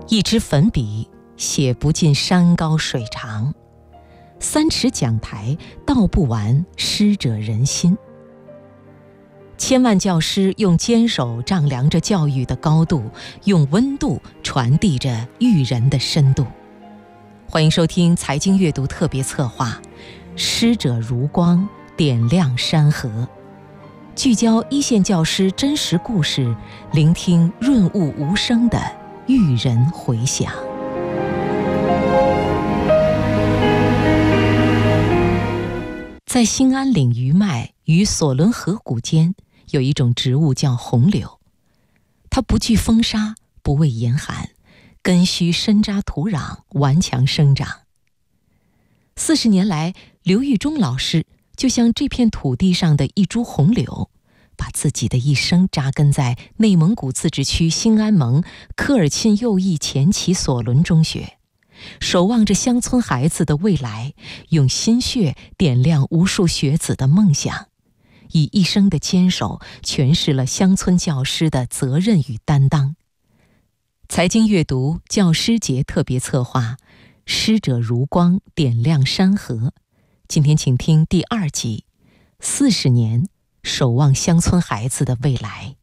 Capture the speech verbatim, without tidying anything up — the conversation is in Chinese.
一支粉笔写不尽山高水长，三尺讲台道不完师者仁心。千万教师用坚守丈量着教育的高度，用温度传递着育人的深度。欢迎收听财经阅读特别策划《师者如光，点亮山河》，聚焦一线教师真实故事，聆听润物无声的育人回响。在兴安岭余脉与索伦河谷间，有一种植物叫红柳，它不惧风沙，不畏严寒，根须深扎土壤，顽强生长。四十年来，刘玉忠老师就像这片土地上的一株红柳，把自己的一生扎根在内蒙古自治区兴安盟科尔沁右翼前旗索伦中学，守望着乡村孩子的未来，用心血点亮无数学子的梦想，以一生的坚守诠释了乡村教师的责任与担当。财经阅读教师节特别策划，师者如光，点亮山河。今天请听第二集，四十年守望乡村孩子的未来。